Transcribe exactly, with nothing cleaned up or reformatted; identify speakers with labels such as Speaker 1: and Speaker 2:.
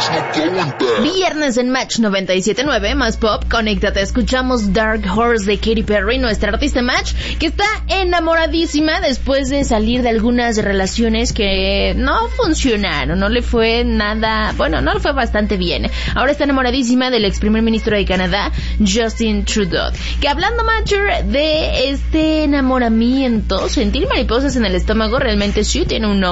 Speaker 1: Viernes en Match noventa y siete punto nueve, más pop, conéctate. Escuchamos Dark Horse de Katy Perry, nuestra artista Match, que está enamoradísima después de salir de algunas relaciones que no funcionaron, no le fue nada, bueno, no le fue bastante bien. Ahora está enamoradísima del ex primer ministro de Canadá, Justin Trudeau. Que hablando, Matcher, de este enamoramiento, sentir mariposas en el estómago realmente sí tiene un nombre.